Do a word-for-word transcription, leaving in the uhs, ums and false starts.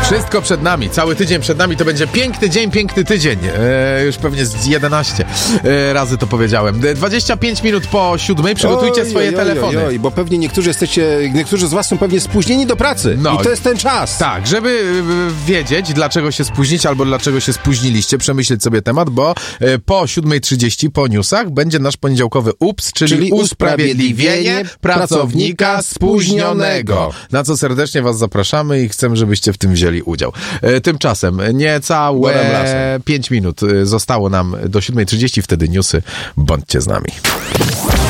Wszystko przed nami, cały tydzień przed nami, to będzie piękny dzień, piękny tydzień. E, już pewnie z jedenaście e, razy to powiedziałem. dwadzieścia pięć minut po siódmej, przygotujcie oj, swoje oj, telefony. Oj, oj, bo pewnie niektórzy jesteście, niektórzy z was są pewnie spóźnieni do pracy. No. I to jest ten czas. Tak, żeby y, wiedzieć, dlaczego się spóźnić albo dlaczego się spóźniliście, przemyśleć sobie temat, bo y, po siódmej trzydzieści po newsach będzie nasz poniedziałkowy ups, czyli, Czyli usprawiedliwienie pracownika spóźnionego. Na co serdecznie was zapraszamy i chcemy, żebyście w tym wzięli udział. Y, tymczasem niecałe Borem lasem. pięć minut y, zostało nam do siódmej trzydzieści, wtedy newsy. Bądźcie z nami.